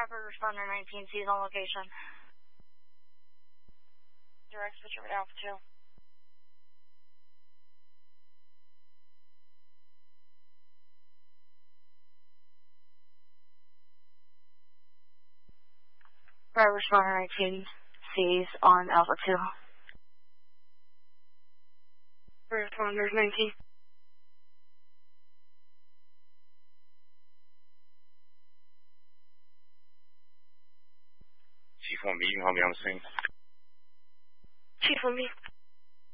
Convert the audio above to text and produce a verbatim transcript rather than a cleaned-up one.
Rapid Responder nineteen sees on location. Direct switch over to Alpha two. Rapid Responder nineteen sees on Alpha two. Responders nineteen. Chief one B, you can help me on the scene. Chief one B.